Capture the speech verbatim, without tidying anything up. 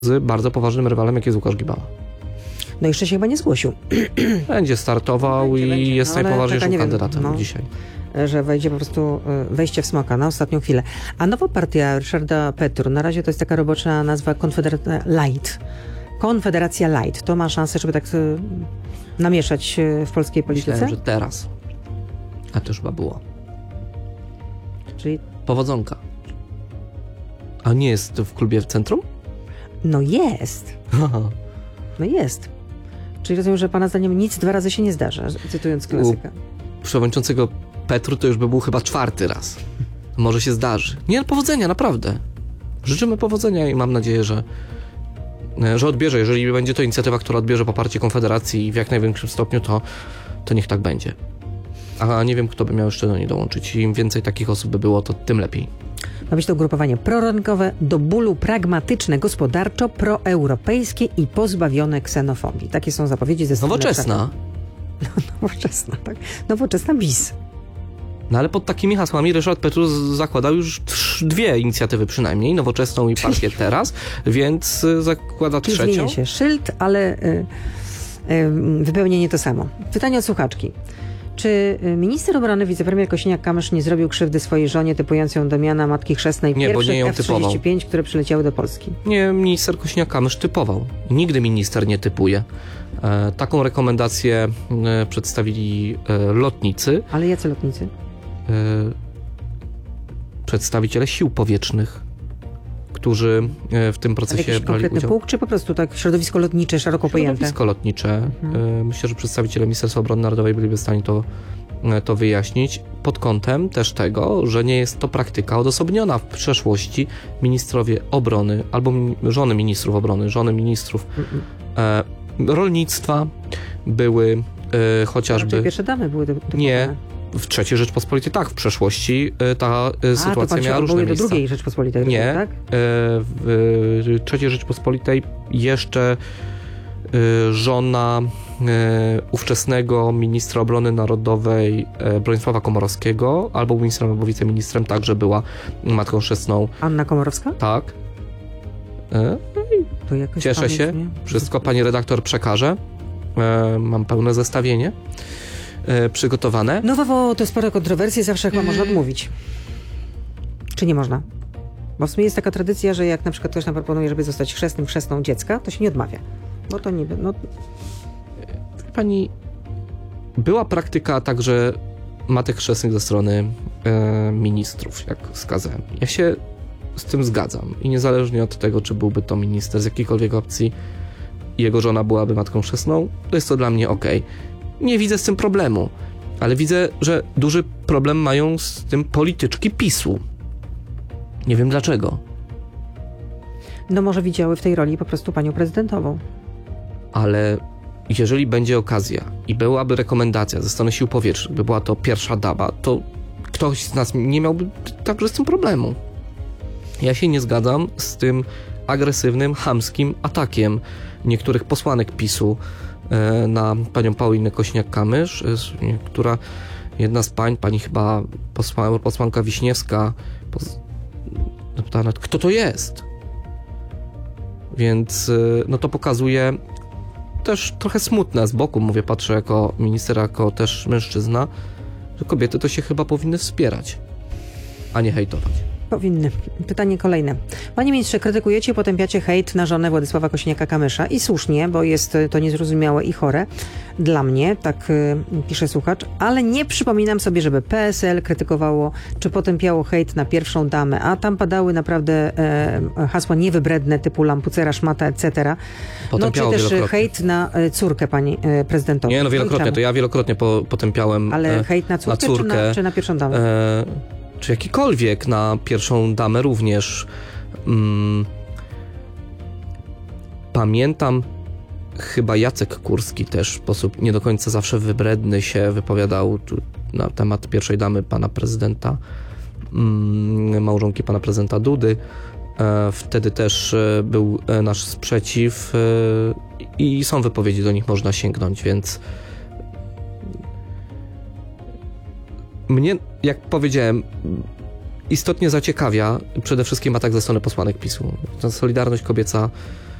z bardzo poważnym rywalem, jak jest Łukasz Gibała. No jeszcze się chyba nie zgłosił. Będzie startował będzie, i będzie. jest no, najpoważniejszym kandydatem wiem, no, dzisiaj. Że wejdzie po prostu wejście w smoka na ostatnią chwilę. A nowa partia Ryszarda Petru, na razie to jest taka robocza nazwa Konfederacja Light. Konfederacja Light. To ma szansę, żeby tak namieszać w polskiej polityce? Myślałem, że teraz. A to już chyba było. Czyli... Powodzonka. A nie jest to w klubie w centrum? No jest. No jest. Czyli rozumiem, że pana zdaniem nic dwa razy się nie zdarza, cytując klasyka. U przewodniczącego Petru to już by był chyba czwarty raz. Może się zdarzy. Nie, powodzenia, naprawdę. Życzymy powodzenia i mam nadzieję, że, że odbierze. Jeżeli będzie to inicjatywa, która odbierze poparcie Konfederacji i w jak największym stopniu, to, to niech tak będzie. A nie wiem, kto by miał jeszcze do niej dołączyć. Im więcej takich osób by było, to tym lepiej. Ma być to ugrupowanie prorynkowe, do bólu pragmatyczne, gospodarczo, proeuropejskie i pozbawione ksenofobii. Takie są zapowiedzi ze strony... Nowoczesna. No, nowoczesna, tak. Nowoczesna bis. No ale pod takimi hasłami Ryszard Petru zakładał już trz, dwie inicjatywy przynajmniej, Nowoczesną i Partię Teraz, więc zakłada Czyli trzecią. Zmienia się szyld, ale y, y, wypełnienie to samo. Pytanie od słuchaczki. Czy minister obrony, wicepremier Kosiniak-Kamysz nie zrobił krzywdy swojej żonie typując ją do miana matki chrzestnej nie, pierwszych F trzydzieści pięć, które przyleciały do Polski? Nie, minister Kosiniak-Kamysz typował. Nigdy minister nie typuje. E, taką rekomendację e, przedstawili e, lotnicy. Ale jacy lotnicy? E, przedstawiciele sił powietrznych, którzy w tym procesie jakiś konkretny udział. pułk, czy po prostu tak środowisko lotnicze, szeroko pojęte? Środowisko lotnicze. Mhm. Myślę, że przedstawiciele Ministerstwa Obrony Narodowej byliby w stanie to, to wyjaśnić pod kątem też tego, że nie jest to praktyka odosobniona. W przeszłości ministrowie obrony albo żony ministrów obrony, żony ministrów mhm. e, rolnictwa były e, chociażby... Raczej pierwsze damy były typowane. Nie. W trzeciej Rzeczpospolitej tak, w przeszłości ta A, sytuacja miała różne miejsca. do drugiej Rzeczpospolitej. Nie, tak? w trzeciej Rzeczpospolitej jeszcze żona ówczesnego ministra obrony narodowej Bronisława Komorowskiego, albo ministrem, albo wiceministrem, także była matką chrzestną. Anna Komorowska? Tak. To jakoś Cieszę się. Nie? Wszystko pani redaktor przekaże. Mam pełne zestawienie przygotowane. No Wowo, to spore kontrowersje, zawsze chyba można odmówić. Czy nie można? Bo w sumie jest taka tradycja, że jak na przykład ktoś nam proponuje, żeby zostać chrzestnym, chrzestną dziecka, to się nie odmawia. Bo to niby, no... Pani, była praktyka także matek chrzestnych ze strony e, ministrów, jak wskazałem. Ja się z tym zgadzam i niezależnie od tego, czy byłby to minister z jakiejkolwiek opcji i jego żona byłaby matką chrzestną, to jest to dla mnie okej. Nie widzę z tym problemu, ale widzę, że duży problem mają z tym polityczki PiSu. Nie wiem dlaczego. No może widziały w tej roli po prostu panią prezydentową. Ale jeżeli będzie okazja i byłaby rekomendacja ze strony sił powietrznych, by była to pierwsza dama, to ktoś z nas nie miałby także z tym problemu. Ja się nie zgadzam z tym agresywnym, chamskim atakiem niektórych posłanek PiSu na panią Paulinę Kosiniak-Kamysz, która jedna z pań, pani chyba posła, posłanka Wiśniewska, pos, zapytała, kto to jest? Więc no to pokazuje też trochę smutne z boku, mówię, patrzę jako minister, jako też mężczyzna, że kobiety to się chyba powinny wspierać, a nie hejtować. Powinny. Pytanie kolejne. Panie ministrze, krytykujecie, potępiacie hejt na żonę Władysława Kosiniaka-Kamysza i słusznie, bo jest to niezrozumiałe i chore dla mnie, tak y, pisze słuchacz, ale nie przypominam sobie, żeby P S L krytykowało czy potępiało hejt na pierwszą damę, a tam padały naprawdę e, hasła niewybredne typu lampucera, szmata, et cetera. No czy też hejt na e, córkę pani e, prezydentowej. Nie, no wielokrotnie, to ja wielokrotnie po, potępiałem Ale e, hejt na córkę, na córkę czy, na, czy na pierwszą damę? E, czy jakikolwiek na pierwszą damę również. Mm, pamiętam, chyba Jacek Kurski też w sposób nie do końca zawsze wybredny się wypowiadał na temat pierwszej damy pana prezydenta, mm, małżonki pana prezydenta Dudy. E, wtedy też e, był e, nasz sprzeciw e, i są wypowiedzi, do nich można sięgnąć, więc mnie, jak powiedziałem, istotnie zaciekawia przede wszystkim atak ze strony posłanek PiSu. Ta Solidarność Kobieca